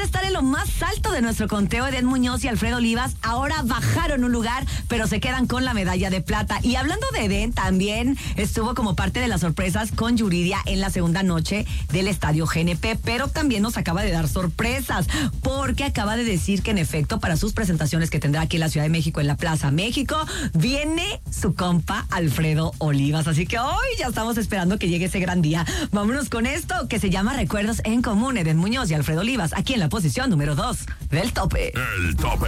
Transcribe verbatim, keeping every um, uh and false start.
estar en lo más alto de nuestro conteo. Eden Muñoz y Alfredo Olivas ahora bajaron un lugar, pero se quedan con la medalla de plata. Y hablando de Eden, también estuvo como parte de las sorpresas con Yuridia en la segunda noche del Estadio G N P, pero también nos acaba de dar sorpresas, porque acaba de decir que en efecto para sus presentaciones que tendrá aquí en la Ciudad de México, en la Plaza México, viene su compa Alfredo Olivas. Así que hoy ya estamos esperando que llegue ese gran día. Vámonos con esto que se llama Recuerdos en Común. Eden Muñoz y Alfredo Olivas, aquí en la posición número dos del tope. El tope.